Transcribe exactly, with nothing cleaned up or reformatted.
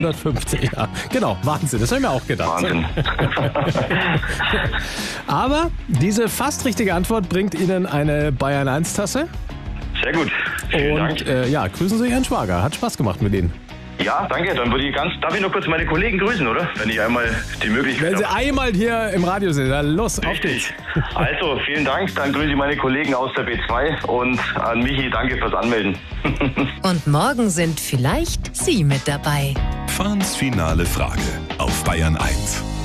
hundertfünfzig, ja. Genau, Wahnsinn, das habe ich mir auch gedacht. Wahnsinn. Aber diese fast richtige Antwort bringt Ihnen eine Bayern eins Tasse. Sehr gut. Vielen Und Dank. äh, ja, grüßen Sie Ihren Schwager. Hat Spaß gemacht mit Ihnen. Ja, danke. Dann würde ich ganz. Darf ich noch kurz meine Kollegen grüßen, oder? Wenn ich einmal die Möglichkeit Wenn Sie habe. einmal hier im Radio sind, dann los, auf geht's. Richtig. Also, vielen Dank. Dann grüße ich meine Kollegen aus der B zwei und an Michi, danke fürs Anmelden. Und morgen sind vielleicht Sie mit dabei. Fahns finale Frage auf Bayern eins.